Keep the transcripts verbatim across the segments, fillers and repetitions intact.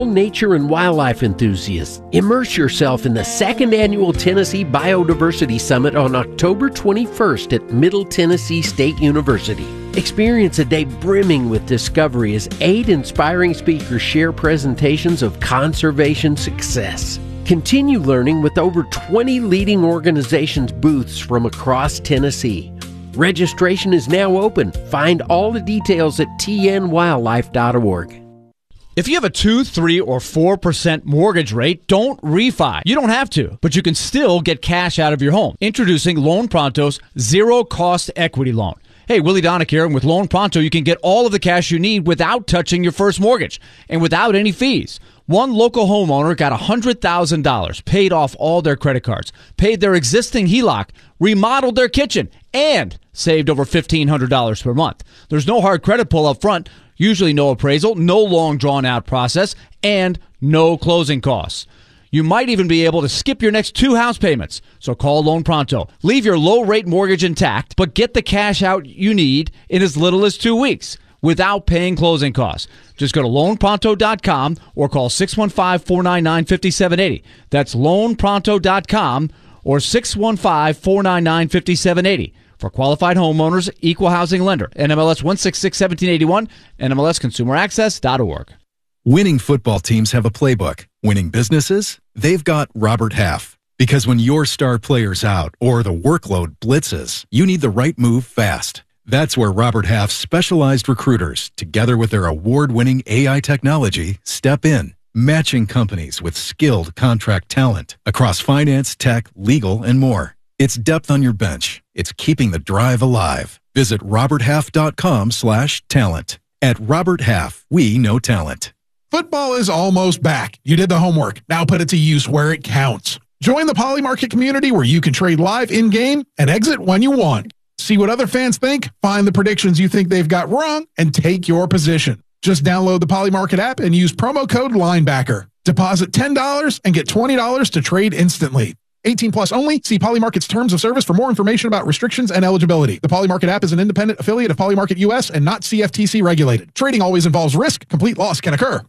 Nature and wildlife enthusiasts, immerse yourself in the second annual Tennessee Biodiversity Summit on October twenty-first at Middle Tennessee State University. Experience a day brimming with discovery as eight inspiring speakers share presentations of conservation success. Continue learning with over twenty leading organizations' booths from across Tennessee. Registration is now open. Find all the details at t n wildlife dot org. If you have a two, three, or four percent mortgage rate, don't refi. You don't have to, but you can still get cash out of your home. Introducing Loan Pronto's zero-cost equity loan. Hey, Willie Donick here, and with Loan Pronto, you can get all of the cash you need without touching your first mortgage and without any fees. One local homeowner got one hundred thousand dollars, paid off all their credit cards, paid their existing H E L O C, remodeled their kitchen, and saved over fifteen hundred dollars per month. There's no hard credit pull up front. Usually no appraisal, no long drawn-out process, and no closing costs. You might even be able to skip your next two house payments. So call Loan Pronto. Leave your low-rate mortgage intact, but get the cash out you need in as little as two weeks without paying closing costs. Just go to loan pronto dot com or call six one five, four nine nine, five seven eight zero. That's loan pronto dot com or six one five, four nine nine, five seven eight zero. For qualified homeowners, equal housing lender. N M L S one sixty-six, seventeen eighty-one, N M L S consumer access dot org. Winning football teams have a playbook. Winning businesses, they've got Robert Half. Because when your star player's out or the workload blitzes, you need the right move fast. That's where Robert Half's specialized recruiters, together with their award-winning A I technology, step in, matching companies with skilled contract talent across finance, tech, legal, and more. It's depth on your bench. It's keeping the drive alive. Visit robert half dot com slash talent. At Robert Half, we know talent. Football is almost back. You did the homework. Now put it to use where it counts. Join the Poly Market community where you can trade live in-game and exit when you want. See what other fans think, find the predictions you think they've got wrong, and take your position. Just download the Poly Market app and use promo code LINEBACKER. Deposit ten dollars and get twenty dollars to trade instantly. eighteen plus only. See Poly Market's terms of service for more information about restrictions and eligibility. The Poly Market app is an independent affiliate of Poly Market U S and not C F T C regulated. Trading always involves risk. Complete loss can occur.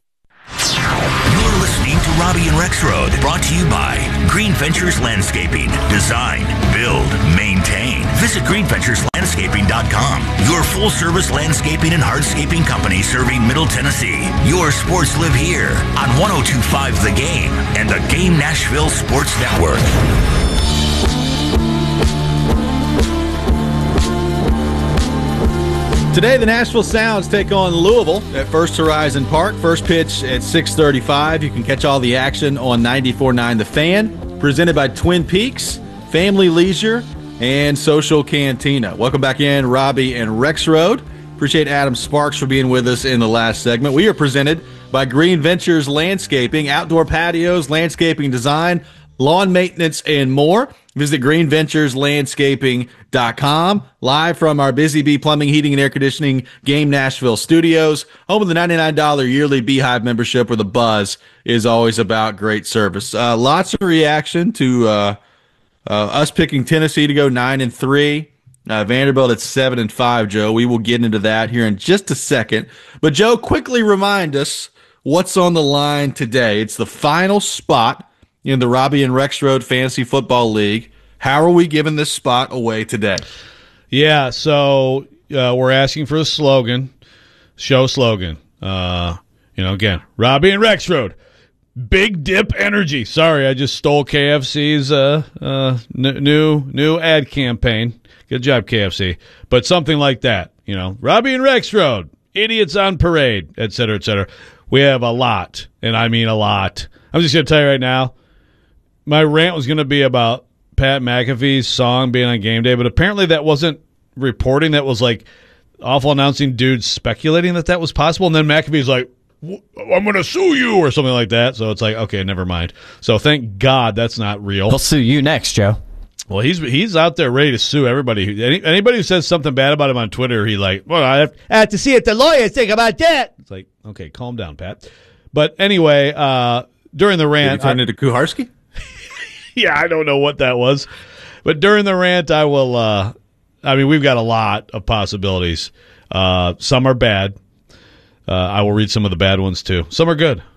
You're listening to Robbie and Rexroad, brought to you by Green Ventures Landscaping. Design, build, maintain. Visit green ventures landscaping dot com. Your full-service landscaping and hardscaping company serving Middle Tennessee. Your sports live here on one oh two point five The Game and the Game Nashville Sports Network. Today, the Nashville Sounds take on Louisville at First Horizon Park. First pitch at six thirty-five. You can catch all the action on ninety-four point nine The Fan. Presented by Twin Peaks, Family Leisure, and Social Cantina. Welcome back in, Robbie and Rexroad. Appreciate Adam Sparks for being with us in the last segment. We are presented by Green Ventures Landscaping, outdoor patios, landscaping design, lawn maintenance, and more. Visit green ventures landscaping dot com. Live from our Busy Bee Plumbing, Heating, and Air Conditioning Game Nashville studios. Home of the ninety-nine dollars yearly Beehive membership, where the buzz is always about great service. Uh, lots of reaction to uh, uh, us picking Tennessee to go nine and three. Uh, Vanderbilt at seven and five, Joe. We will get into that here in just a second. But, Joe, quickly remind us what's on the line today. It's the final spot in the Robbie and Rexroad Fantasy Football League. How are we giving this spot away today? Yeah, so uh, we're asking for a slogan, show slogan. Uh, you know, again, Robbie and Rexroad, Big Dip Energy. Sorry, I just stole K F C's uh, uh, n- new new ad campaign. Good job, K F C. But something like that, you know, Robbie and Rexroad, Idiots on Parade, et cetera, et cetera. We have a lot, and I mean a lot. I'm just going to tell you right now, my rant was going to be about Pat McAfee's song being on game day, but apparently that wasn't reporting. That was like awful announcing dudes speculating that that was possible. And then McAfee's like, I'm going to sue you or something like that. So it's like, okay, never mind. So thank God that's not real. He'll sue you next, Joe. Well, he's he's out there ready to sue everybody. Any, anybody who says something bad about him on Twitter, he like, well, I have, I have to see what the lawyers think about that. It's like, okay, calm down, Pat. But anyway, uh, during the rant, Did he turn into Kuharski? Yeah, I don't know what that was. But during the rant, I will, uh, I mean, we've got a lot of possibilities. Uh, some are bad. Uh, I will read some of the bad ones, too. Some are good.